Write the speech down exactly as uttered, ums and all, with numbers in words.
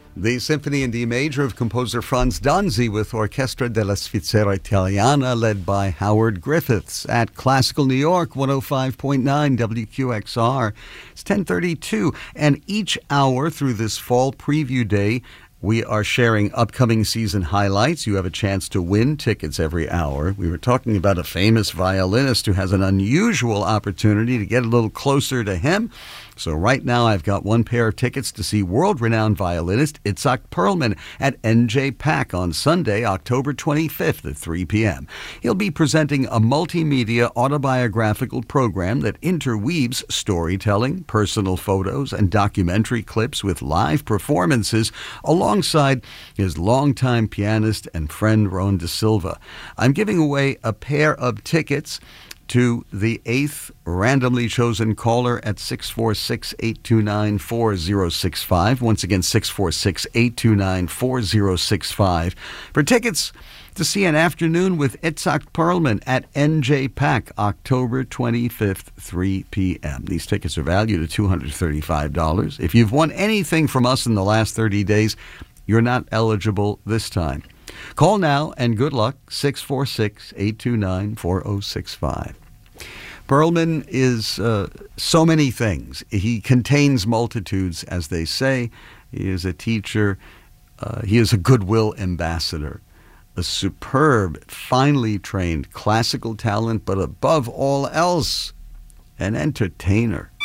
The Symphony in D Major of composer Franz Danzi with Orchestra della Svizzera Italiana led by Howard Griffiths at Classical New York one oh five point nine W Q X R. It's ten thirty-two, and each hour through this fall preview day, we are sharing upcoming season highlights. You have a chance to win tickets every hour. We were talking about a famous violinist who has an unusual opportunity to get a little closer to him. So right now I've got one pair of tickets to see world-renowned violinist Itzhak Perlman at N J PAC on Sunday, October twenty-fifth at three p.m. He'll be presenting a multimedia autobiographical program that interweaves storytelling, personal photos, and documentary clips with live performances alongside his longtime pianist and friend Ron De Silva. I'm giving away a pair of tickets to the eighth randomly chosen caller at six four six, eight two nine, four oh six five. Once again, six four six, eight two nine, four oh six five. For tickets to see an afternoon with Itzhak Perlman at N J PAC, October twenty-fifth, three p.m. These tickets are valued at two hundred thirty-five dollars. If you've won anything from us in the last thirty days, you're not eligible this time. Call now and good luck, six four six, eight two nine, four oh six five. Perlman is uh, so many things. He contains multitudes, as they say. He is a teacher. Uh, he is a goodwill ambassador, a superb, finely trained classical talent, but above all else, an entertainer.